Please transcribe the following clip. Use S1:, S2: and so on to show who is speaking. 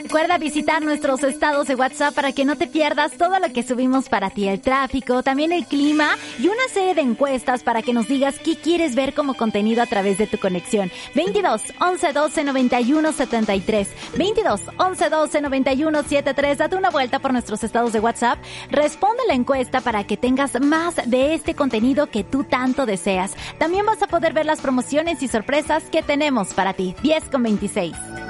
S1: Recuerda visitar nuestros estados de WhatsApp para que no te pierdas todo lo que subimos para ti, el tráfico, también el clima y una serie de encuestas para que nos digas qué quieres ver como contenido a través de tu conexión. 22 11 12 91 73, 22 11 12 91 73. Date una vuelta por nuestros estados de WhatsApp, responde la encuesta para que tengas más de este contenido que tú tanto deseas. También vas a poder ver las promociones y sorpresas que tenemos para ti. 10 con 26.